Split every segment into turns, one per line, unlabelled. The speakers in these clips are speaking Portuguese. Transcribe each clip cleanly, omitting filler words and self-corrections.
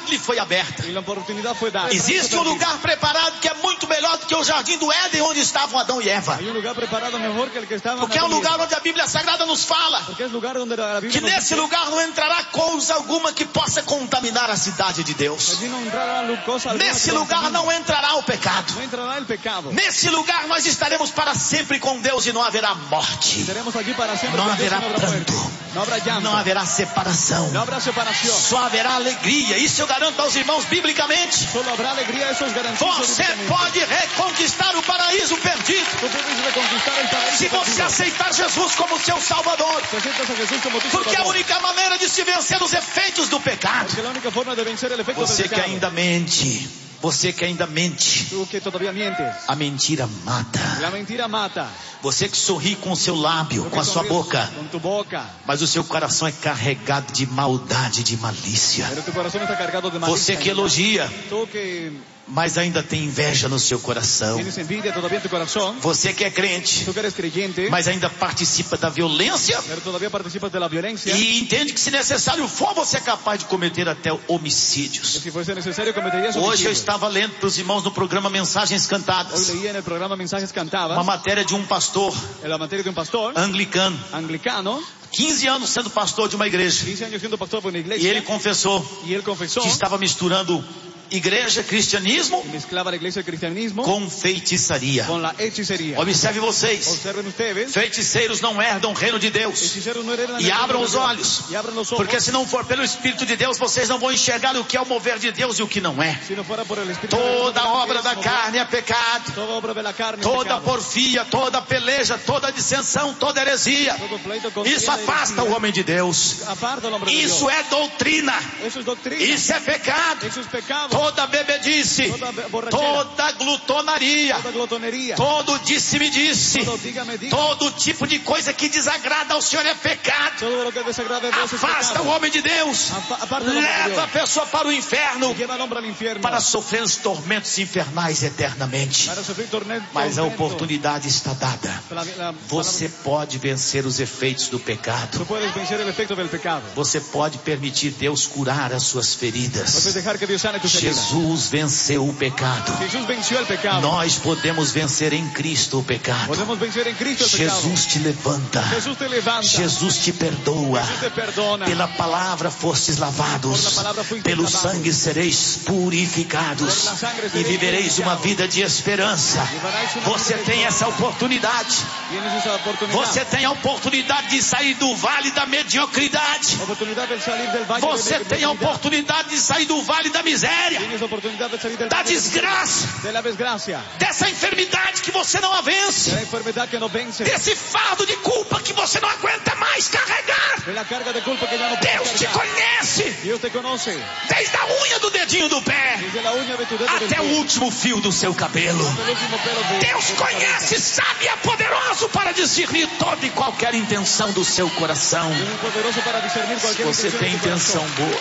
lhe foi aberta.
Y la oportunidad fue dada.
Existe um lugar preparado que é muito melhor do que o jardim do Éden, onde estavam Adão e Eva.
Hay un lugar preparado mejor que el que estaba.
Porque é um lugar onde a Bíblia Sagrada nos fala
Porque es lugar donde la Biblia
que
nos
nesse
dice
lugar não entrará coisa alguma que possa contaminar a cidade de
que
Deus.
allí no entrará cosa alguna
Nesse
que
lugar não entrará o pecado.
no entrará el pecado.
Nesse lugar nós estaremos para sempre com Deus e não haverá morte.
Estaremos allí para siempre.
Não
con Dios y
haverá
no habrá muerte.
pranto.
No habrá llanto.
Não haverá separação.
No habrá separación.
Só haverá alegria. Isso eu garanto aos irmãos biblicamente.
Solo habrá alegría, eso es garantía.
Você pode reconquistar o paraíso perdido.
Tú puedes reconquistar el paraíso.
Se você aceitar Jesus como seu Salvador.
Si aceptas a Jesús como tu
Porque a
Salvador.
única maneira de se vencer os efeitos do pecado.
Porque la única forma de vencer el efecto
Você
del
que
pecado.
ainda mente. Você que ainda mente.
Tú que todavía mientes.
A mentira mata.
La mentira mata.
Você que sorri com o seu lábio,
Tú
com a
que
sua
sonríes
boca.
con tu boca.
Mas o seu coração é carregado de maldade, de malícia.
Pero tu corazón está cargado de malicia.
Você que elogia,
Tú que
mas ainda tem inveja no seu coração.
tienes envidia todavía en tu corazón.
Você que é crente,
Tú que eres creyente.
mas ainda participa da violência
Pero todavía participas de la violencia.
e entende que se necessário for, você é capaz de cometer até
Que
homicídios.
si fuese necesario cometerías
Hoje eu
homicidios.
estava lendo para os irmãos no programa Mensagens
Hoy
Cantadas
leía en el programa Mensajes Cantadas.
uma matéria de um pastor
En la materia de un pastor
anglicano,
anglicano.
15 anos sendo pastor de uma igreja,
15 años siendo pastor de una
e
iglesia.
ele confessou
Y él confesó
que estava misturando igreja, cristianismo
que mezclaba la iglesia del cristianismo
com feitiçaria.
con la hechicería.
Observe vocês,
Observen ustedes.
feiticeiros não herdam o reino de Deus.
Hechiceros no heredan
E
el
abram
reino
os
de Dios.
olhos,
Y abran los ojos.
porque se não for pelo Espírito de Deus, vocês não vão enxergar o que é o mover de Deus e o que não é.
Si no fuera por el Espíritu de Dios,
Toda
no
obra da
podríamos
carne é pecado.
toda obra de la carne es
Toda
pecado.
porfia, toda peleja, toda dissensão, toda heresia.
Todo pleito, contienda
Isso
y
afasta o
herejía.
homem de Deus.
Aparta al hombre de
Isso
Dios.
é doutrina.
Eso es doctrina.
Isso é pecado.
Eso es pecado.
Toda bebedice,
Toda borrachera.
toda glutonaria,
Toda glotonería.
todo disse-me-disse,
Todo dígame, diga.
todo tipo de coisa que desagrada ao Senhor é pecado.
Todo lo que desagrade a Dios es
Afasta
pecado.
o homem de Deus.
Aparta al hombre de
Leva a
Dios.
pessoa para o inferno
Lleva al hombre al infierno.
para sofrer os tormentos infernais eternamente.
Para sufrir tormento.
Mas a oportunidade está dada.
La
Você pode vencer os efeitos do pecado.
Tú puedes vencer el efecto del pecado.
Você pode permitir Deus curar as suas
Puedes
feridas.
dejar que Dios sane tus heridas.
Jesus venceu o pecado.
Jesús venció el pecado.
Nós podemos vencer em Cristo o pecado.
Podemos vencer en Cristo el pecado.
Jesus te levanta.
Jesús te levanta.
Jesus te perdoa.
Jesús te perdona.
Pela palavra fostes
Por la
lavados.
palabra fuiste
Pelo
lavados.
sangue sereis purificados.
Por la sangre
E
sereis
vivereis uma
purificados.
vida de esperança.
Llevaréis una
Você
vida de
tem
esperança.
essa oportunidade.
Tienes esa oportunidad.
Você tem a oportunidade de sair do vale da mediocridade.
Oportunidad de salir del valle
Você
de
tem a oportunidade de sair do vale da miséria,
Tienes oportunidad de salir del
da
valle
desgraça,
de la desgracia.
dessa enfermidade que você não a
De
vence,
la enfermedad que no vence.
desse fardo de culpa que você não aguenta mais carregar.
De la carga de culpa que ya no puedes
Deus te
cargar.
conhece
Dios te conoce.
desde a unha do dedinho do pé
Desde la uña de tu dedo del
até o
pie.
último fio do seu cabelo.
Hasta el último pelo de
Deus
de tu cabeza.
conhece, sabe, é poderoso para discernir toda e qualquer intenção do seu coração.
Dios es poderoso para discernir
Se
cualquier
você tem
de tu
intenção
corazón.
boa,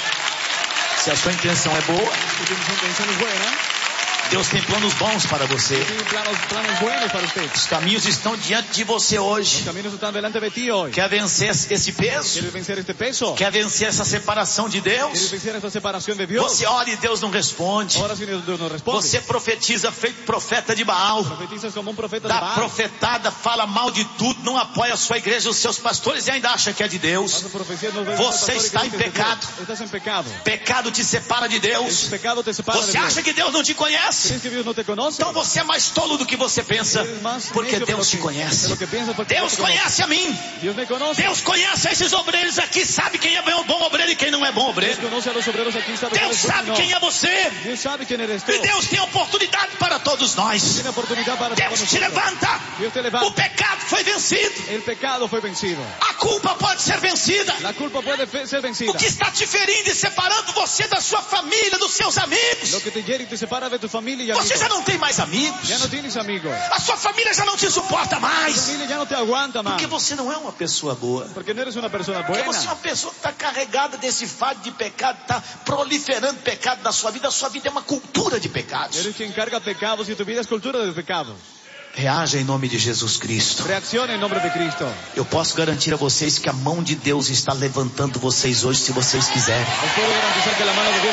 se a sua intenção é boa,
Si tienes intenciones buenas,
Deus tem planos bons para você.
tiene planos buenos para usted.
Os caminhos estão diante de você hoje.
Los caminos están delante de ti hoy.
Quer vencer esse peso?
¿Quieres vencer este peso?
Quer vencer essa separação de
¿Quieres
Deus?
vencer esta separación de Dios?
Você ora e Deus não responde.
Ahora si Dios no responde.
Você profetiza feito profeta de Baal.
Profetizas como un profeta de
Dá
Baal.
profetada, fala mal de tudo, não apoia a sua igreja, os seus pastores e ainda acha que é de Deus.
Haces profecías, no ves
Você
al pastor y
está
crees
em
que es de
pecado.
Dios. Estás en pecado.
Pecado te separa de
El
Deus.
pecado te separa de
Você
Dios.
acha que Deus não te conhece?
¿Crees que Dios no te conoce?
Então você é mais tolo do que você pensa,
Eres más
porque
necio
Deus te
de
conhece.
lo que piensas, porque
Deus
Dios te conoce.
conhece a mim.
Dios me conoce.
Deus conhece esses obreiros aqui, sabe quem é bom obreiro e quem não é bom
Dios
obreiro.
conoce a los obreros aquí, sabe quién
Deus
es bueno y
sabe
no.
quem é você.
Dios sabe quién eres tú.
E Deus tem oportunidade para todos nós.
Tiene oportunidad para todos
Deus te
nosotros.
levanta.
Dios te
O
levanta.
pecado foi vencido.
El pecado fue vencido.
A culpa pode ser vencida.
La culpa puede ser vencida.
O que está te ferindo e separando você da sua família, dos seus amigos.
Lo que te hiere y te separa de tu familia y amigos.
Você já não tem mais amigos.
Ya no tienes amigos.
A sua família já não te suporta
Tu
mais.
familia ya no te aguanta más.
Porque você não é uma pessoa boa.
Porque no eres una persona
Porque
buena.
você é uma pessoa que está carregada desse fardo de pecado, está proliferando pecado na sua vida. A sua vida é uma cultura de pecados.
Eres quien carga pecados y tu vida es cultura de pecados.
Reaja em nome de Jesus Cristo.
Reacciona en nombre de Cristo.
Eu posso garantir a vocês que a mão de Deus está levantando vocês hoje, se vocês quiserem.
Os puedo garantizar que la mano de Dios